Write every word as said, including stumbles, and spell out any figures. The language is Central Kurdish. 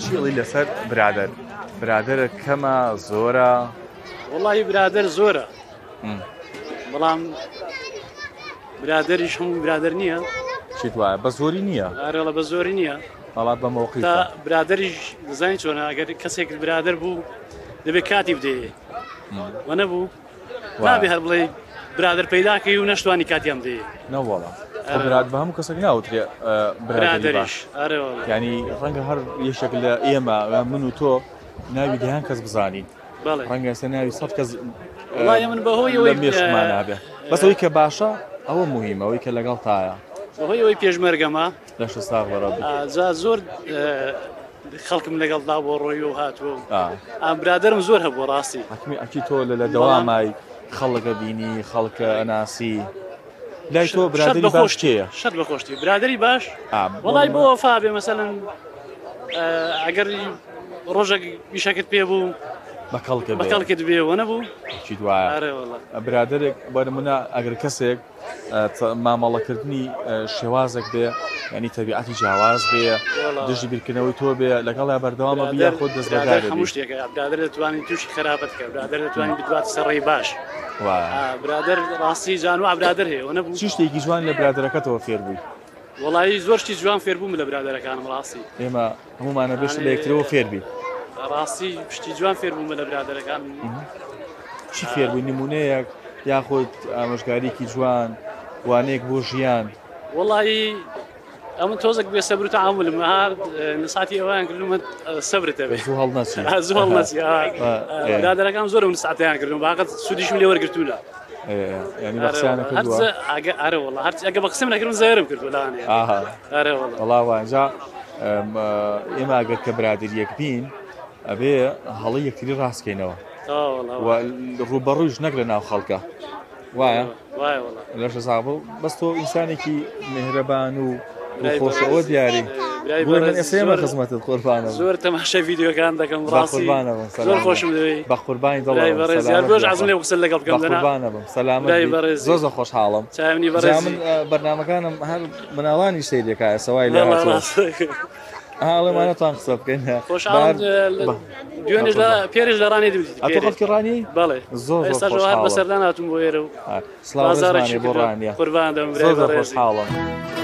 چیڵی لەسەر برادر برادرە کەمە زۆرە وڵی برادر زۆرە بەڵام برادریش هەموو برادر نییە چیت وایە بە زۆری نییە ئارێڵە بە زۆری نییە وڵات بە مۆقی تا برادریش دەزانی چۆنە ئەگەر کەسێک برادر بوو دەبێت کاتی بدەیە وە نەبوو نابێ هەر بڵێ برادر پەیداکەی و نەشتوانی کاتیان بدەیە نەوەڵە براد بە هەموو کەسێک ناوترێ برادریش ینی ڕەنگە هەر یەشێک لە ئێمە من و تۆ ناوی دەیان کەس بزانین ڕەنگە سە ناوی سەد کەس من بەهۆی مێشمان نابێ بەسەوەی کە باشە ئەوە مهمە ئەوەی کە لەگەڵ تایە بەهۆی ئەوەی پێشمەرگەمە لەش ساغ بەڕەبی زۆر خەڵکم لەگەڵدا بۆ ڕۆی و هاتووە ئەم برادرم زۆر هەبوو ڕاستی ئەکی تۆ لە دەوامای خەڵکە بینی خەڵکە ئەناسی لای تۆ برادری باش کێیە شەر بەخۆشتی برادری باش وەڵای بۆ وەفا بێ مەسەلەن ئەگەر ڕۆژێک بیشەکەت پێ بوو بەکەڵکت بێەوە نەبوو چی دوایە برادرێک بەرمونە ئەگەر کەسێک مامەڵەکردنی شێوازێک بێ ینی تەبیعەتی جیاواز بێ دژی بیرکردنەوەی تۆ بێ لەگەڵ بەردەوامە بیا خۆت دەست بەکار هەموو شتێک برادر دەتوانین تووشی خراپەت بکە برادر دەتوانین بدوات سەڕێی باش برادر ڕاستی جانوە برادر هەیە نەبوو چی شتێکی جوان لە برادرەکەتەوە فێر بووی وڵایی زۆر شتی جوان فێر بووم لە برادرەکانم ڕاستی ئێمە هەمومانە بێشت لە یەکترەوە فێر بی ڕاستی پشتی جوان فێر بوومە لە برادرەکان چی فێربووی نمونەیەک یاخۆت ئامۆژگاریکی جوان وانەیەک بۆ ژیان وڵایی ئەمە تۆزێک بێ سەبر و تەعاملم هەر نساتی ئەویان کردومە سەبرتە بێ زوو هەڵنەچی زوو هەڵنەچی برادرەکان زۆر نساتیان کردوم باقەت سودیشم لێ وەرگرتووە ینی بەخسیانە کردووە ئەرە وەڵا هەرچی ئەگە بە قسم نەکردم زەرم کردووە لەوانەیە ئەرە وەڵا وانجا ئێمە ئەگەر کە برادریەک بین ئەبێ هەڵی یەکتری ڕاستکەینەوە ڕوبەڕوویش نەک لە ناو خەڵکە وایە لەش ساغ بەس تۆ ئینسانێکی میهرەبان و خۆشەوە دیاری ئێسێمە خزمەتت قوربانە زۆر تەماشای ڤیدیۆکان دەکەم ڕاستی زۆر خۆشم دەوێت بە قوربانی دڵ بەڕێز عەزم لێ قسە لەگەڵ بکەم قوربانە بم سەلامەت زۆر زۆر خۆشحاڵم چاوینی بەڕێز من بەرنامەکانم هەر مناڵانی سەیرێکایە سەوای لێ هاتووە هاڵێمانەتان قسە بکەین خۆشحاڵم دوێنێ پێرش لە ڕانی دوتی ئەتۆ خەڵکی ڕانی بەڵێ زۆر ئێستاش هەر بەسەردان هاتووم بۆ ئێرە و سڵاو ڕێزمانی بۆ ڕانیە قوربان دەم زۆر زۆر خۆشحاڵم